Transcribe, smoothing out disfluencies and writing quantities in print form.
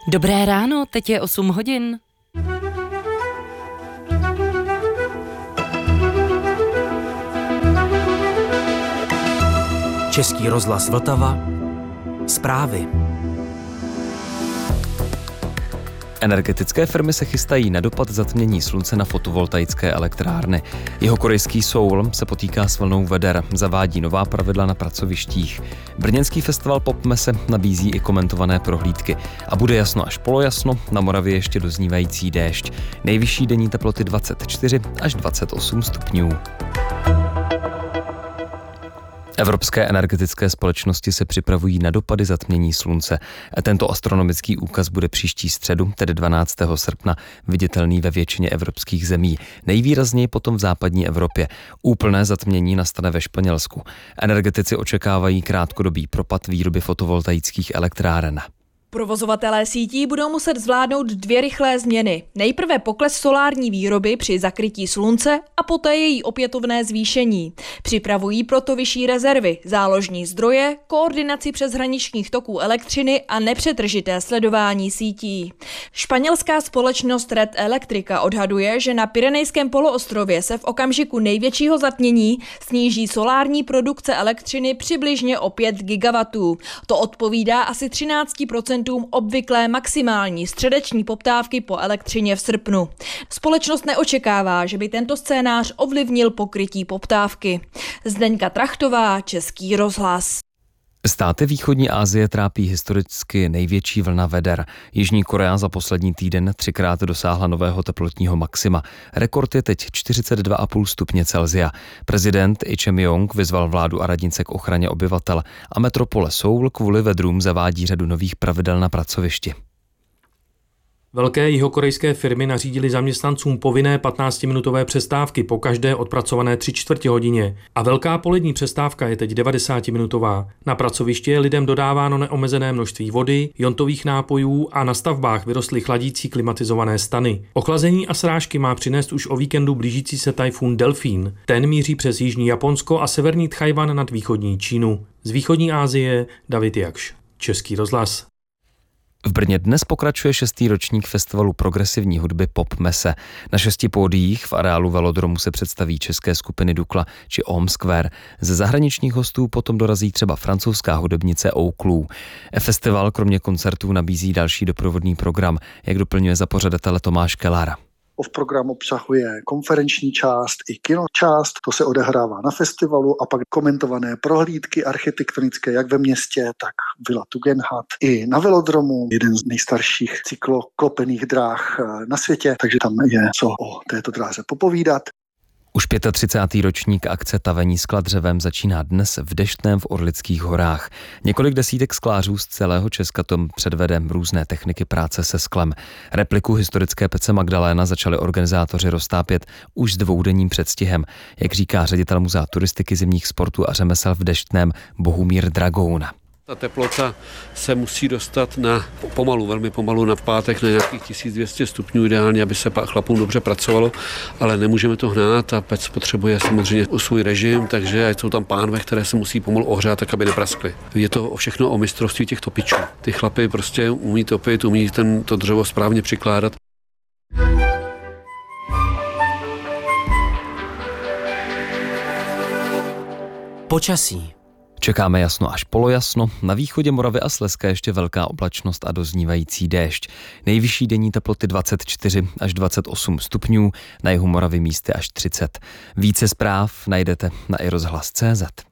Dobré ráno, teď je 8 hodin. Český rozhlas Vltava. Zprávy. Energetické firmy se chystají na dopad zatmění slunce na fotovoltaické elektrárny. Jihokorejský Seoul se potýká s vlnou veder, zavádí nová pravidla na pracovištích. Brněnský festival Popmese nabízí i komentované prohlídky. A bude jasno až polojasno, na Moravě ještě doznívající déšť. Nejvyšší denní teploty 24 až 28 stupňů. Evropské energetické společnosti se připravují na dopady zatmění slunce. Tento astronomický úkaz bude příští středu, tedy 12. srpna, viditelný ve většině evropských zemí. Nejvýrazněji potom v západní Evropě. Úplné zatmění nastane ve Španělsku. Energetici očekávají krátkodobý propad výroby fotovoltaických elektráren. Provozovatelé sítí budou muset zvládnout dvě rychlé změny. Nejprve pokles solární výroby při zakrytí slunce a poté její opětovné zvýšení. Připravují proto vyšší rezervy, záložní zdroje, koordinaci přeshraničních toků elektřiny a nepřetržité sledování sítí. Španělská společnost Red Eléctrica odhaduje, že na Pyrenejském poloostrově se v okamžiku největšího zatmění sníží solární produkce elektřiny přibližně o 5 gigawatů. To odpovídá asi 13% obvyklé maximální středeční poptávky po elektřině v srpnu. Společnost neočekává, že by tento scénář ovlivnil pokrytí poptávky. Zdeňka Trachtová, Český rozhlas. Státy východní Asie trápí historicky největší vlna veder. Jižní Korea za poslední týden 3krát dosáhla nového teplotního maxima. Rekord je teď 42,5 stupně Celsia. Prezident Lee Jae-myung vyzval vládu a radnice k ochraně obyvatel a metropole Seoul kvůli vedrům zavádí řadu nových pravidel na pracovišti. Velké jihokorejské firmy nařídily zaměstnancům povinné 15-minutové přestávky po každé odpracované 3/4 hodině a velká polední přestávka je teď 90-minutová. Na pracovišti je lidem dodáváno neomezené množství vody, jontových nápojů a na stavbách vyrostly chladící klimatizované stany. Ochlazení a srážky má přinést už o víkendu blížící se tajfun Delfín. Ten míří přes jižní Japonsko a severní Tchajwan nad východní Čínu. Z východní Asie David Jakš, Český rozhlas. V Brně dnes pokračuje 6. ročník festivalu progresivní hudby Popmese. Na 6 pódiích v areálu Velodromu se představí české skupiny Dukla či Ohm Square. Ze zahraničních hostů potom dorazí třeba francouzská hudebnice Ouklů. Festival kromě koncertů nabízí další doprovodný program, jak doplňuje za pořadatele Tomáš Kelar. Program obsahuje konferenční část i kinočást, to se odehrává na festivalu a pak komentované prohlídky architektonické jak ve městě, tak Villa Tugendhat i na Velodromu, jeden z nejstarších cykloklopených dráh na světě, takže tam je co o této dráze popovídat. Už 35. ročník akce Tavení skla dřevem začíná dnes v Deštném v Orlických horách. Několik desítek sklářů z celého Česka tom předvede různé techniky práce se sklem. Repliku historické pece Magdaléna začali organizátoři roztápět už s dvoudenním předstihem, jak říká ředitel Muzea turistiky, zimních sportů a řemesel v Deštném Bohumír Dragouna. Ta teplota se musí dostat na velmi pomalu na pátek na nějakých 1200 stupňů, ideálně, aby se chlapům dobře pracovalo, ale nemůžeme to hnát a pec potřebuje samozřejmě svůj režim, takže jsou tam pánve, které se musí pomalu ohřát, tak aby nepraskly. Je to všechno o mistrovství těch topičů. Ty chlapy prostě umí topit, umí to dřevo správně přikládat. Počasí. Čekáme jasno až polojasno, na východě Moravy a Slezska ještě velká oblačnost a doznívající déšť. Nejvyšší denní teploty 24 až 28 stupňů, na jihu Moravy místy až 30. Více zpráv najdete na iRozhlas.cz.